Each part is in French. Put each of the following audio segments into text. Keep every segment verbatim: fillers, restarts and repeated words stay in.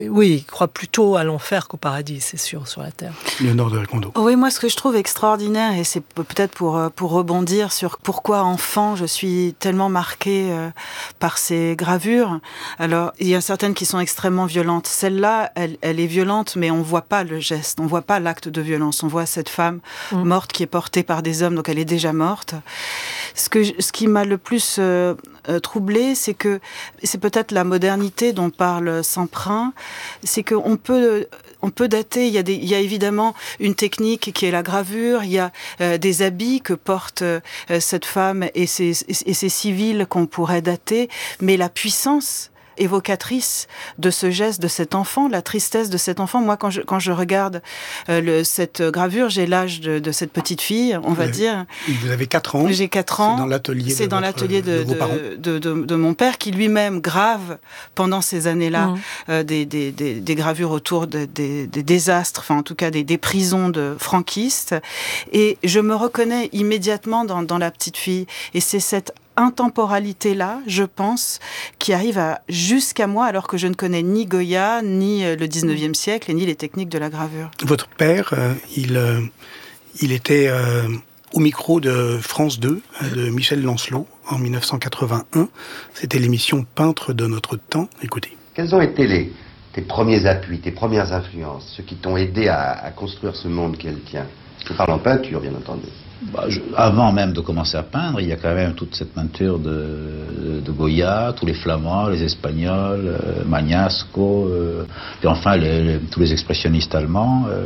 Oui, il croit plutôt à l'enfer qu'au paradis, c'est sûr, sur la terre. Léonore de Récondo. Oui, moi, ce que je trouve extraordinaire, et c'est peut-être pour, pour rebondir sur pourquoi, enfant, je suis tellement marquée euh, par ces gravures. Alors, il y a certaines qui sont extrêmement violentes. Celle-là, elle, elle est violente, mais on voit pas le geste, on voit pas l'acte de violence. On voit cette femme mmh. morte qui est portée par des hommes, donc elle est déjà morte. Ce, que, ce qui m'a le plus euh, troublée, c'est que c'est peut-être la modernité dont parle Semprin, c'est qu'on peut, on peut dater, il y, a des, il y a évidemment une technique qui est la gravure, il y a euh, des habits que porte euh, cette femme et ces, et ces civils qu'on pourrait dater, mais la puissance évocatrice de ce geste de cet enfant, la tristesse de cet enfant. Moi, quand je, quand je regarde euh, le, cette gravure, j'ai l'âge de, de cette petite fille, on va vous dire. Avez, vous avez quatre ans. J'ai quatre ans. C'est dans l'atelier, C'est de, dans votre, l'atelier de, de, vos parents. de, de, de, de mon père, qui lui-même grave pendant ces années-là mmh. euh, des, des, des, des gravures autour de, des, des désastres, enfin en tout cas des, des prisons de franquistes. Et je me reconnais immédiatement dans, dans la petite fille. Et c'est cette intemporalité-là, je pense, qui arrive à, jusqu'à moi, alors que je ne connais ni Goya, ni le dix-neuvième siècle, et ni les techniques de la gravure. Votre père, euh, il, euh, il était euh, au micro de France deux, de Michel Lancelot, en dix-neuf cent quatre-vingt-un. C'était l'émission Peintre de notre temps. Écoutez. Quels ont été les, tes premiers appuis, tes premières influences, ceux qui t'ont aidé à, à construire ce monde qui est le tien? Je parle en peinture, bien entendu. Bah, je, avant même de commencer à peindre, il y a quand même toute cette peinture de, de Goya, tous les Flamands, les Espagnols, euh, Magnasco, euh, et enfin les, les, tous les expressionnistes allemands, euh,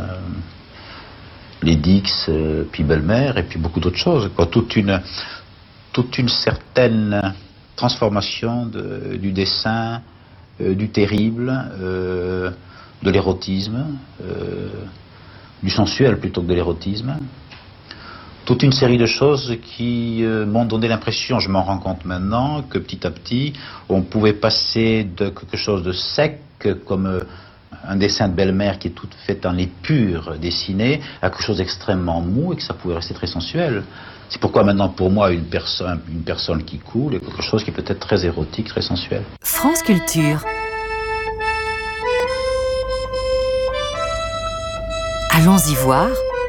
les Dix, euh, puis Belmer, et puis beaucoup d'autres choses. Quoi. Toute une, toute une certaine transformation de, du dessin, euh, du terrible, euh, de l'érotisme, euh, du sensuel plutôt que de l'érotisme. Toute une série de choses qui euh, m'ont donné l'impression, je m'en rends compte maintenant, que petit à petit, on pouvait passer de quelque chose de sec, comme euh, un dessin de belle-mère qui est tout fait en épure dessiné, à quelque chose d'extrêmement mou et que ça pouvait rester très sensuel. C'est pourquoi maintenant, pour moi, une personne, une personne qui coule est quelque chose qui peut être très érotique, très sensuel. France Culture. Allons-y voir.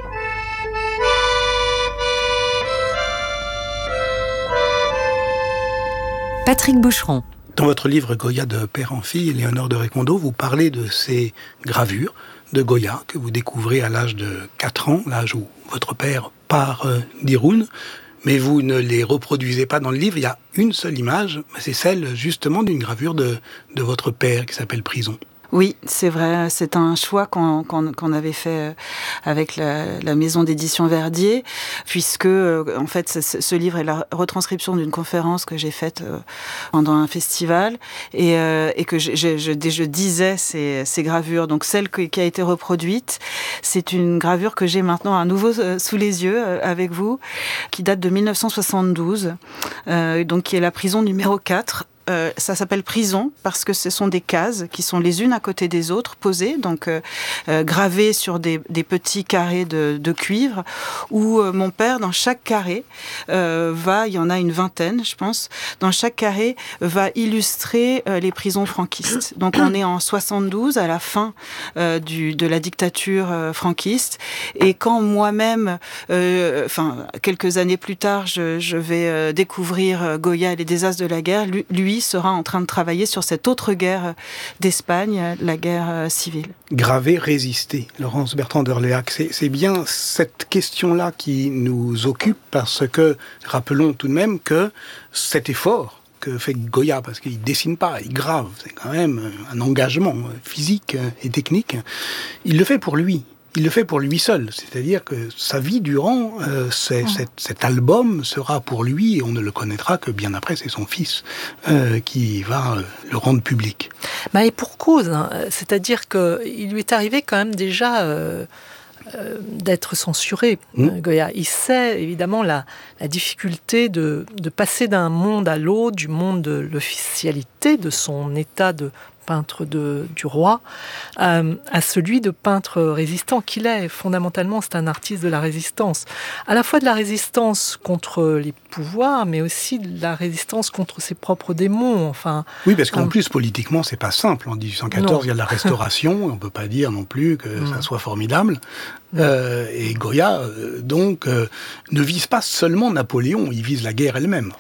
Patrick Boucheron. Dans votre livre Goya de père en fille, Léonore de Récondo, vous parlez de ces gravures de Goya que vous découvrez à l'âge de quatre ans, l'âge où votre père part euh, d'Irun, mais vous ne les reproduisez pas dans le livre. Il y a une seule image, c'est celle justement d'une gravure de, de votre père qui s'appelle Prison. Oui, c'est vrai, c'est un choix qu'on, qu'on, qu'on avait fait avec la, la maison d'édition Verdier, puisque en fait ce, ce livre est la retranscription d'une conférence que j'ai faite pendant un festival et, euh, et que je, je, je, je disais ces, ces gravures. Donc celle que, qui a été reproduite, c'est une gravure que j'ai maintenant à nouveau sous les yeux avec vous, qui date de dix-neuf cent soixante-douze, euh, donc qui est la prison numéro quatre. Euh, ça s'appelle prison parce que ce sont des cases qui sont les unes à côté des autres, posées, donc euh, euh, gravées sur des, des petits carrés de, de cuivre, où euh, mon père, dans chaque carré, euh, va, il y en a une vingtaine, je pense, dans chaque carré, va illustrer euh, les prisons franquistes. Donc on est en soixante-douze, à la fin euh, du, de la dictature euh, franquiste, et quand moi-même, euh, enfin, quelques années plus tard, je, je vais euh, découvrir euh, Goya et les désastres de la guerre, lui, lui sera en train de travailler sur cette autre guerre d'Espagne, la guerre civile. Graver, résister. Laurence Bertrand d'Orléac, c'est, c'est bien cette question-là qui nous occupe parce que, rappelons tout de même que cet effort que fait Goya, parce qu'il dessine pas, il grave, c'est quand même un engagement physique et technique, il le fait pour lui. Il le fait pour lui seul, c'est-à-dire que sa vie durant, euh, c'est, mmh. cet, cet album sera pour lui et on ne le connaîtra que bien après, c'est son fils euh, qui va euh, le rendre public. Bah et pour cause, hein, c'est-à-dire qu'il lui est arrivé quand même déjà euh, euh, d'être censuré, mmh. euh, Goya. Il sait évidemment la, la difficulté de, de passer d'un monde à l'autre, du monde de l'officialité, de son état de peintre de, du roi, euh, à celui de peintre résistant qu'il est. Fondamentalement, c'est un artiste de la résistance. À la fois de la résistance contre les pouvoirs, mais aussi de la résistance contre ses propres démons. Enfin, oui, parce qu'en euh, plus, politiquement, c'est pas simple. En dix-huit cent quatorze, non. Il y a de la Restauration, on peut pas dire non plus que mm. ça soit formidable. Euh, et Goya, euh, donc, euh, ne vise pas seulement Napoléon, il vise la guerre elle-même.